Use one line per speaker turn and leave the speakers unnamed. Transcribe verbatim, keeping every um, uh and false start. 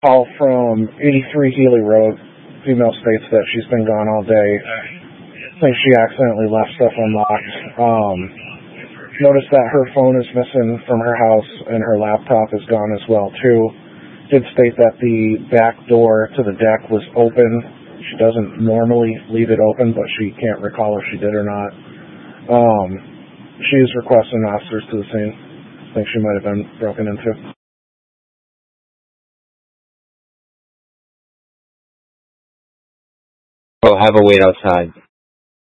Call from eighty-three Healy Road. Female states that she's been gone all day. I think she accidentally left stuff unlocked. Um, noticed that her phone is missing from her house and her laptop is gone as well too. Did state that the back door to the deck was open. She doesn't normally leave it open, but she can't recall if she did or not. Um, she is requesting officers to the scene. I think she might have been broken into.
Oh, have a wait outside.